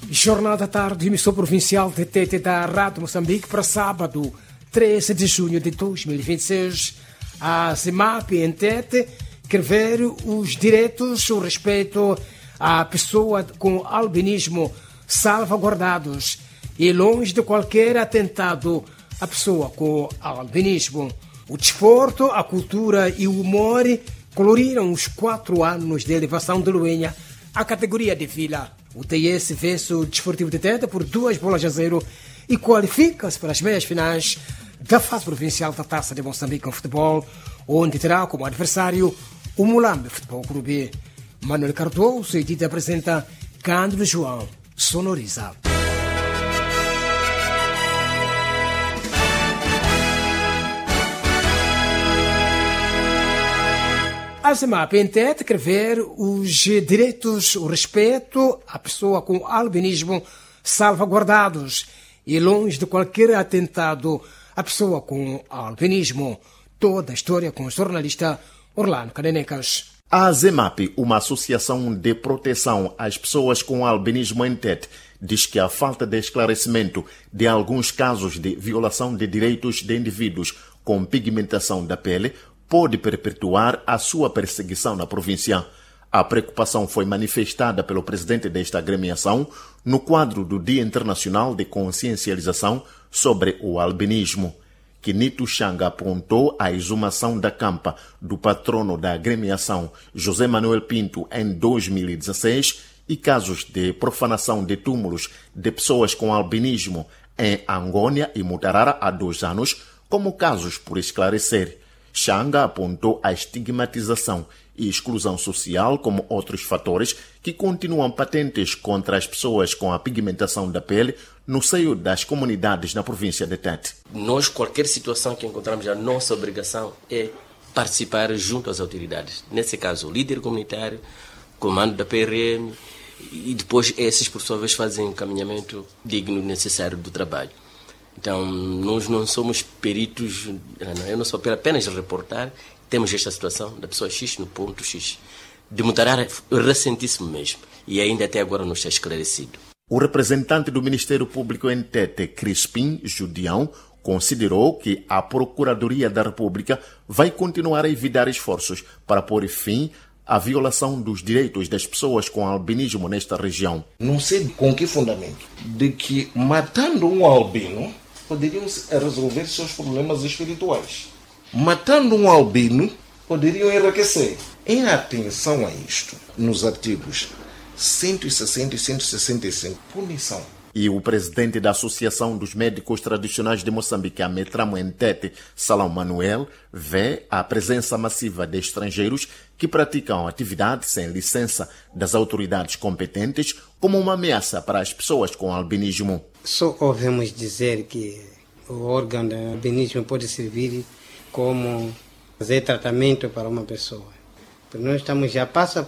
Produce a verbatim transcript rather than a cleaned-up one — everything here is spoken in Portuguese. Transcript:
Jornada da tarde, emissão provincial de T T da Rádio Moçambique para sábado, treze de junho de dois mil e vinte e seis. A ZEMAP em Tete quer ver os direitos, o respeito à pessoa com albinismo salvaguardados e longe de qualquer atentado à pessoa com albinismo. O desporto, a cultura e o humor coloriram os quatro anos de elevação de Luenha à categoria de vila. O T S vence o Desportivo de Tete por duas bolas a zero e qualifica-se para as meias finais da fase provincial da Taça de Moçambique em futebol, onde terá como adversário o Mulambe Futebol Clube. Manuel Cardoso e Dita apresenta Cândido João, sonoriza. A ZEMAP em Tete quer ver os direitos, o respeito à pessoa com albinismo salvaguardados e longe de qualquer atentado à pessoa com albinismo. Toda a história com o jornalista Orlando Canenecas. A ZEMAP, uma associação de proteção às pessoas com albinismo em Tete, diz que a falta de esclarecimento de alguns casos de violação de direitos de indivíduos com pigmentação da pele pode perpetuar a sua perseguição na província. A preocupação foi manifestada pelo presidente desta agremiação no quadro do Dia Internacional de Consciencialização sobre o Albinismo. Quinito Xanga apontou a exumação da campa do patrono da agremiação, José Manuel Pinto, em dois mil e dezesseis e casos de profanação de túmulos de pessoas com albinismo em Angônia e Mutarara há dois anos como casos por esclarecer. Xanga apontou a estigmatização e exclusão social como outros fatores que continuam patentes contra as pessoas com a pigmentação da pele no seio das comunidades na província de Tete. Nós, qualquer situação que encontramos, a nossa obrigação é participar junto às autoridades. Nesse caso, o líder comunitário, comando da P R M, e depois esses, por sua vez, fazem o encaminhamento digno necessário do trabalho. Então, nós não somos peritos, eu não sou apenas reportar, temos esta situação da pessoa X no ponto X. De Mutarara, ressentíssimo mesmo, e ainda até agora não está esclarecido. O representante do Ministério Público em Tete, Crispim Judião, considerou que a Procuradoria da República vai continuar a evitar esforços para pôr fim à violação dos direitos das pessoas com albinismo nesta região. Não sei com que fundamento de que matando um albino poderiam resolver seus problemas espirituais. Matando um albino poderiam enriquecer. Em atenção a isto, nos artigos cento e sessenta e cento e sessenta e cinco, punição. E o presidente da Associação dos Médicos Tradicionais de Moçambique, a Metramo em Tete, Salão Manuel, vê a presença massiva de estrangeiros que praticam atividade sem licença das autoridades competentes como uma ameaça para as pessoas com albinismo. Só ouvimos dizer que o órgão do albinismo pode servir como fazer tratamento para uma pessoa. Nós estamos já passo